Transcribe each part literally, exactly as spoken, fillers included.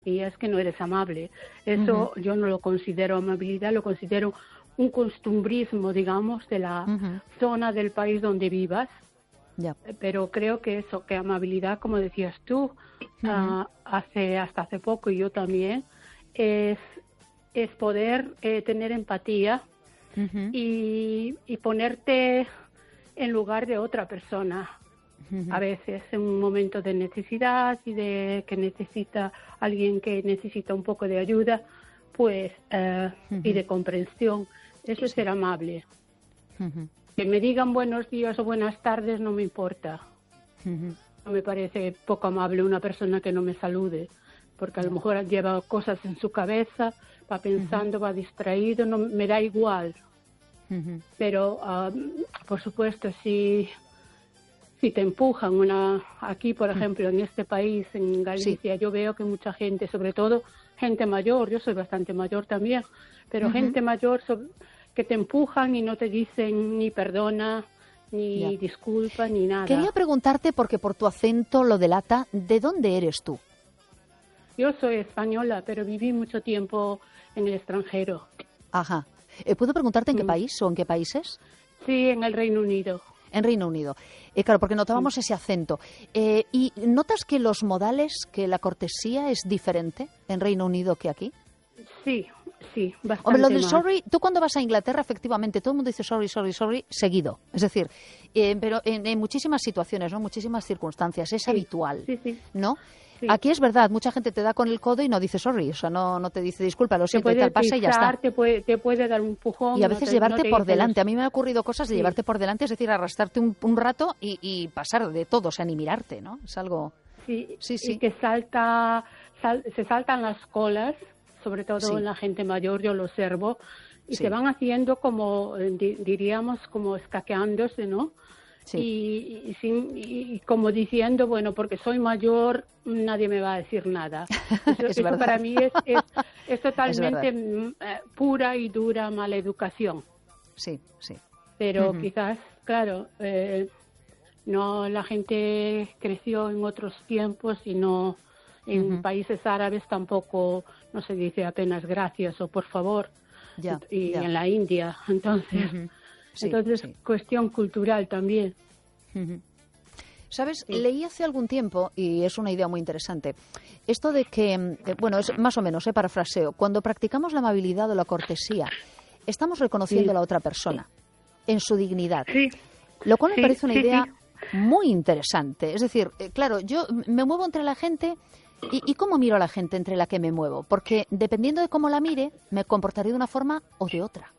y es que no eres amable. Eso uh-huh. yo no lo considero amabilidad, lo considero un costumbrismo, digamos, de la uh-huh. zona del país donde vivas. Yeah. Pero creo que eso, que amabilidad, como decías tú, uh-huh. uh, hace hasta hace poco y yo también, es, es poder eh, tener empatía uh-huh. y, y ponerte en lugar de otra persona. Uh-huh. A veces en un momento de necesidad y de que necesita alguien que necesita un poco de ayuda, pues uh, uh-huh. y de comprensión. Eso es ser amable. Uh-huh. Que me digan buenos días o buenas tardes no me importa. Uh-huh. No me parece poco amable una persona que no me salude, porque a lo mejor lleva cosas en su cabeza, va pensando, uh-huh. va distraído, no me da igual. Uh-huh. Pero, uh, por supuesto, si, si te empujan una aquí, por ejemplo, uh-huh. en este país, en Galicia, sí. yo veo que mucha gente, sobre todo gente mayor, yo soy bastante mayor también, pero uh-huh. gente mayor sobre, que te empujan y no te dicen ni perdona, ni yeah. disculpa, ni nada. Quería preguntarte, porque por tu acento lo delata, ¿de dónde eres tú? Yo soy española, pero viví mucho tiempo en el extranjero. Ajá. ¿Puedo preguntarte en qué país o en qué países? Sí, en el Reino Unido. En Reino Unido. Eh, claro, porque notábamos sí. ese acento. Eh, ¿Y notas que los modales, que la cortesía es diferente en Reino Unido que aquí? Sí, sí, bastante. Hombre, lo del más. sorry, tú cuando vas a Inglaterra, efectivamente, todo el mundo dice sorry, sorry, sorry, seguido. Es decir, eh, pero en, en muchísimas situaciones, ¿no? Muchísimas circunstancias, es sí, habitual, sí, sí. ¿no? Sí. Aquí es verdad, mucha gente te da con el codo y no dice sorry, o sea, no, no te dice disculpa, lo siento, y tal, pasa y ya está. Te puede, te puede dar un empujón. Y a veces no te, llevarte no por delante. los... A mí me ha ocurrido cosas de sí. llevarte por delante, es decir, arrastrarte un, un rato y, y pasar de todo, o sea, ni mirarte, ¿no? Es algo... Sí, sí, sí. Y que salta, sal, se saltan las colas, sobre todo sí. en la gente mayor, yo lo observo, y sí. se van haciendo como, di, diríamos, como escaqueándose, ¿no? Sí. Y, y, sin, y como diciendo, bueno, porque soy mayor, nadie me va a decir nada. Eso, es eso para mí es, es, es totalmente es pura y dura mala educación. Sí, sí. Pero uh-huh. quizás, claro, eh, no, la gente creció en otros tiempos y no en uh-huh. países árabes tampoco no se dice apenas gracias o por favor. Ya, y ya. en la India, entonces... Uh-huh. Sí, Entonces, sí. cuestión cultural también. Uh-huh. ¿Sabes? Sí. Leí hace algún tiempo, y es una idea muy interesante, esto de que, eh, bueno, es más o menos, eh, parafraseo, cuando practicamos la amabilidad o la cortesía, estamos reconociendo sí. a la otra persona en su dignidad. Sí. Lo cual me sí, parece una sí, idea sí. muy interesante. Es decir, eh, claro, yo me muevo entre la gente... ¿Y, ¿Y cómo miro a la gente entre la que me muevo? Porque dependiendo de cómo la mire, me comportaré de una forma o de otra.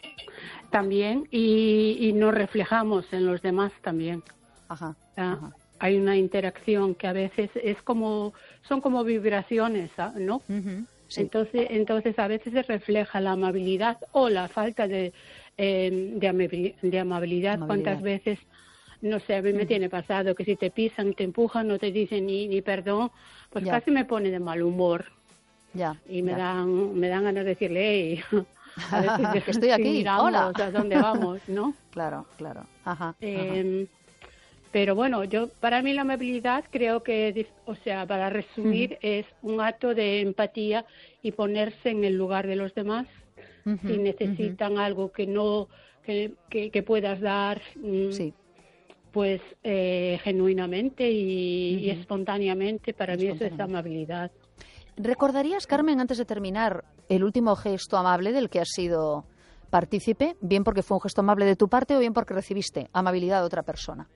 También, y, y nos reflejamos en los demás también. Ajá, ajá. Hay una interacción que a veces es como, son como vibraciones, ¿no? Uh-huh, sí. Entonces, entonces a veces se refleja la amabilidad o la falta de, eh, de, amabilidad, de amabilidad. amabilidad. ¿Cuántas veces, no sé, a mí me uh-huh. tiene pasado que si te pisan, te empujan, no te dicen ni, ni perdón, pues ya. casi me pone de mal humor. Ya, y me ya. dan, me dan ganas de decirle, hey, a veces que estoy aquí, miramos hola. a dónde vamos, ¿no? Claro, claro. Ajá, eh, ajá. Pero bueno, yo para mí la amabilidad creo que, o sea, para resumir, uh-huh. es un acto de empatía y ponerse en el lugar de los demás. Uh-huh. Si necesitan uh-huh. algo que no que, que, que puedas dar, sí. pues eh, genuinamente y, uh-huh. y espontáneamente, para mí eso es amabilidad. ¿Recordarías, Carmen, antes de terminar, el último gesto amable del que has sido partícipe? Bien porque fue un gesto amable de tu parte o bien porque recibiste amabilidad de otra persona.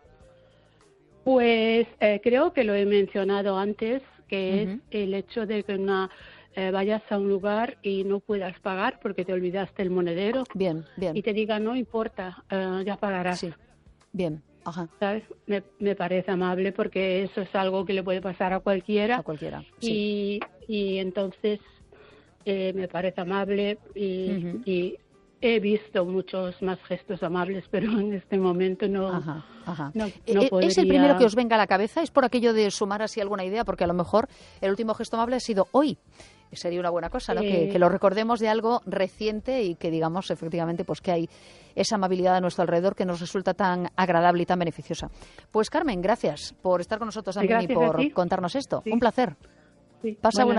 Pues eh, creo que lo he mencionado antes, que uh-huh. es el hecho de que una, eh, vayas a un lugar y no puedas pagar porque te olvidaste el monedero. Bien, bien. Y te digan, no importa, uh, ya pagarás. Sí, bien. Ajá. ¿Sabes? Me, me parece amable porque eso es algo que le puede pasar a cualquiera. A cualquiera, sí. Y, y entonces eh, me parece amable y, uh-huh. y he visto muchos más gestos amables, pero en este momento no, ajá, ajá. no, no ¿Es podría... el primero que os venga a la cabeza? ¿Es por aquello de sumar así alguna idea? Porque a lo mejor el último gesto amable ha sido hoy. Sería una buena cosa, ¿no? Eh... Que, que lo recordemos de algo reciente y que digamos efectivamente pues que hay esa amabilidad a nuestro alrededor que nos resulta tan agradable y tan beneficiosa. Pues Carmen, gracias por estar con nosotros también y por contarnos esto. Sí. Un placer. Sí. Pasa buena